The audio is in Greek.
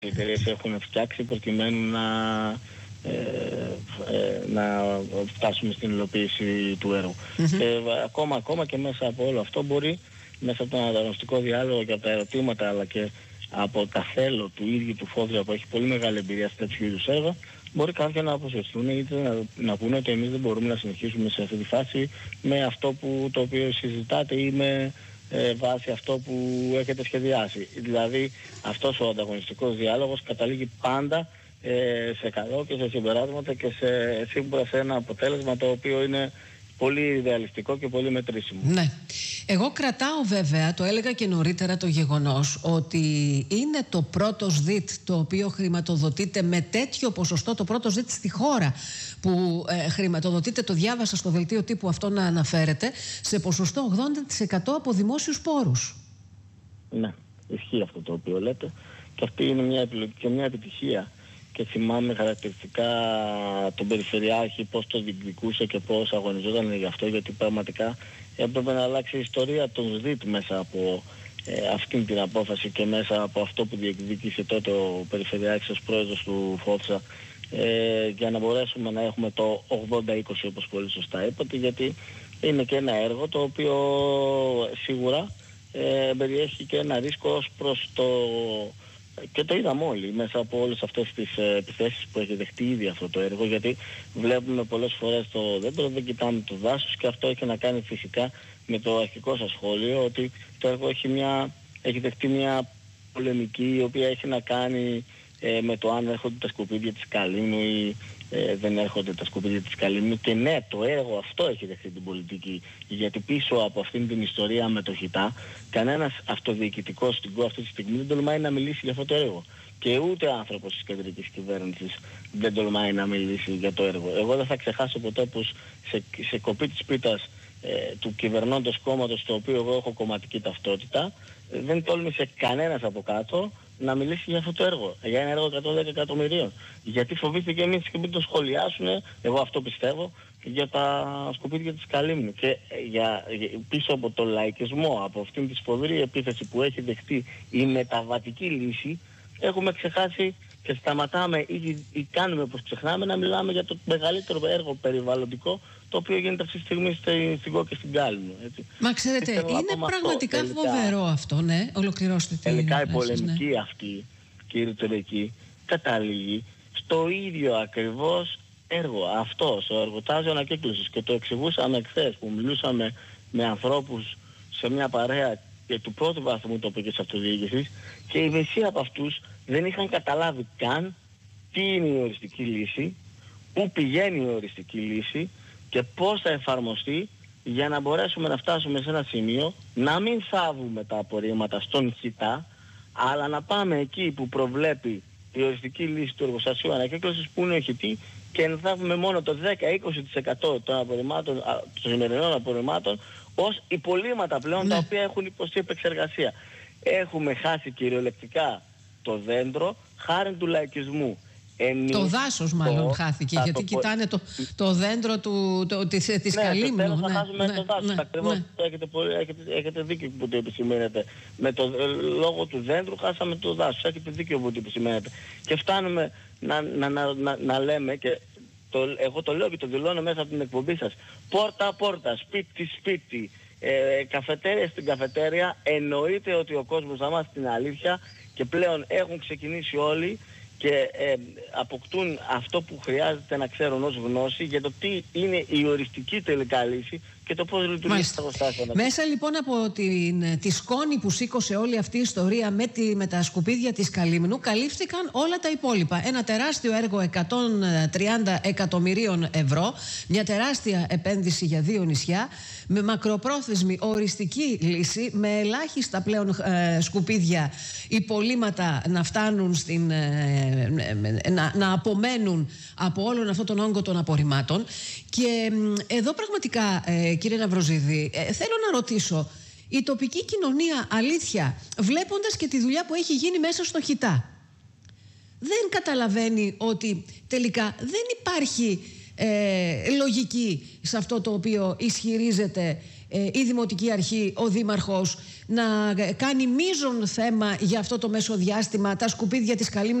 οι εταιρείες έχουν φτιάξει προκειμένου να φτάσουμε στην υλοποίηση του έργου. Ακόμα και μέσα από όλο αυτό μπορεί, μέσα από τον ανταγωνιστικό διάλογο και από τα ερωτήματα, αλλά και από τα θέλω του ίδιου του Φόδρα που έχει πολύ μεγάλη εμπειρία σε τέτοιου είδους έργα, μπορεί κάποιοι να αποσυρθούν ή να πούνε ότι εμείς δεν μπορούμε να συνεχίσουμε σε αυτή τη φάση με αυτό το οποίο συζητάτε ή με βάση αυτό που έχετε σχεδιάσει. Δηλαδή αυτός ο ανταγωνιστικός διάλογος καταλήγει πάντα σε καλό και σε συμπεράσματα και σίγουρα σε ένα αποτέλεσμα το οποίο είναι πολύ ρεαλιστικό και πολύ μετρήσιμο. Ναι. Εγώ κρατάω βέβαια, το έλεγα και νωρίτερα, το γεγονός ότι είναι το πρώτο ΣΔΙΤ το οποίο χρηματοδοτείται με τέτοιο ποσοστό, το πρώτο ΣΔΙΤ στη χώρα που χρηματοδοτείται, το διάβασα στο δελτίο τύπου αυτό να αναφέρεται, σε ποσοστό 80% από δημόσιους πόρους. Ναι, ισχύει αυτό το οποίο λέτε και αυτή είναι μια επιλογή και μια επιτυχία. Και θυμάμαι χαρακτηριστικά τον Περιφερειάρχη πώς το διεκδικούσε και πώς αγωνιζόταν γι' αυτό, γιατί πραγματικά έπρεπε να αλλάξει η ιστορία των ΣΔΙΤ μέσα από αυτήν την απόφαση και μέσα από αυτό που διεκδίκησε τότε ο Περιφερειάρχης ως πρόεδρος του ΦΟΤΣΑ, για να μπορέσουμε να έχουμε το 80-20 όπως πολύ σωστά είπατε, γιατί είναι και ένα έργο το οποίο σίγουρα περιέχει και ένα ρίσκο ως προς το... Και το είδαμε όλοι μέσα από όλες αυτές τις επιθέσεις που έχει δεχτεί ήδη αυτό το έργο, γιατί βλέπουμε πολλές φορές το δέντρο, δεν κοιτάμε το δάσος, και αυτό έχει να κάνει φυσικά με το αρχικό σας σχόλιο, ότι το έργο έχει δεχτεί μια πολεμική η οποία έχει να κάνει με το αν έρχονται τα σκουπίδια της Καλύμνου ή δεν έρχονται τα σκουπίδια της Καλύμνου. Και ναι, το έργο αυτό έχει δεχτεί την πολιτική, γιατί πίσω από αυτήν την ιστορία με το Χιτά κανένας αυτοδιοικητικός στην ΚΟ αυτή τη στιγμή δεν τολμάει να μιλήσει για αυτό το έργο. Και ούτε άνθρωπος της κεντρικής κυβέρνησης δεν τολμάει να μιλήσει για το έργο. Εγώ δεν θα ξεχάσω ποτέ πως σε κοπή της πίτας του κυβερνώντος κόμματος, το οποίο εγώ έχω κομματική ταυτότητα, δεν τόλμησε κανένας από κάτω να μιλήσει για αυτό το έργο, για ένα έργο 110 εκατομμυρίων. Γιατί φοβήθηκε εμείς και μην το σχολιάσουν, εγώ αυτό πιστεύω, για τα σκουπίδια της Καλύμνου. Και πίσω από το λαϊκισμό, από αυτήν τη σφοδρή επίθεση που έχει δεχτεί η μεταβατική λύση, έχουμε ξεχάσει και σταματάμε ή κάνουμε πως ξεχνάμε να μιλάμε για το μεγαλύτερο έργο περιβαλλοντικό το οποίο γίνεται αυτή τη στιγμή στην ΚΟ και στην Κάλυμνο. Μα ξέρετε, είναι πραγματικά φοβερό αυτό, ναι. Ολοκληρώστε την τελικά η πολεμική αυτή, κύριε Τελεκή, καταλήγει στο ίδιο ακριβώς έργο. Αυτός ο εργοτάζιο ανακύκλωσης, και το εξηγούσαμε χθες που μιλούσαμε με ανθρώπους σε μια παρέα και του πρώτου βαθμού τοπικής αυτοδιοίκησης, και η μισή από αυτούς δεν είχαν καταλάβει καν τι είναι η οριστική λύση, πού πηγαίνει η οριστική λύση και πώς θα εφαρμοστεί, για να μπορέσουμε να φτάσουμε σε ένα σημείο να μην θάβουμε τα απορρίμματα στον Χιτά, αλλά να πάμε εκεί που προβλέπει η οριστική λύση του εργοστασίου ανακύκλωσης, που είναι ο Χιτή, και να θάβουμε μόνο το 10-20% των απορριμμάτων, των σημερινών απορριμμάτων, ως υπολείμματα πλέον, τα οποία έχουν υποστεί επεξεργασία. Έχουμε χάσει κυριολεκτικά το δέντρο χάρη του λαϊκισμού. Το δάσος μάλλον χάθηκε, γιατί κοιτάνε το δέντρο της Καλύμνου. Ναι, θα χάσουμε το δάσος. Ακριβώς, έχετε δίκιο που το επισημαίνετε. Λόγω του δέντρου χάσαμε το δάσος. Έχετε δίκιο που το επισημαίνετε. Και φτάνουμε να λέμε, και εγώ το λέω και το δηλώνω μέσα από την εκπομπή σας, πόρτα-πόρτα, σπίτι-σπίτι, καφετέρια στην καφετέρια, εννοείται ότι ο κόσμος θα μάθει την αλήθεια, και πλέον έχουν ξεκινήσει όλοι και αποκτούν αυτό που χρειάζεται να ξέρουν ως γνώση για το τι είναι η οριστική τελικά λύση και το πώς λειτουργεί τα εργοστάσια. Μέσα λοιπόν από τη σκόνη που σήκωσε όλη αυτή η ιστορία με τα σκουπίδια της Καλύμνου, καλύφθηκαν όλα τα υπόλοιπα. Ένα τεράστιο έργο 130 εκατομμυρίων ευρώ, μια τεράστια επένδυση για 2 νησιά, με μακροπρόθεσμη οριστική λύση, με ελάχιστα πλέον σκουπίδια, υπολείμματα να φτάνουν να απομένουν από όλον αυτόν τον όγκο των απορριμμάτων. Και εδώ πραγματικά, κύριε Ναυροζίδη, θέλω να ρωτήσω, η τοπική κοινωνία, αλήθεια, βλέποντας και τη δουλειά που έχει γίνει μέσα στο Χιτά, δεν καταλαβαίνει ότι τελικά δεν υπάρχει λογική σε αυτό το οποίο ισχυρίζεται η Δημοτική Αρχή, ο Δήμαρχος, να κάνει μείζον θέμα για αυτό το μεσοδιάστημα τα σκουπίδια της Καλύμνου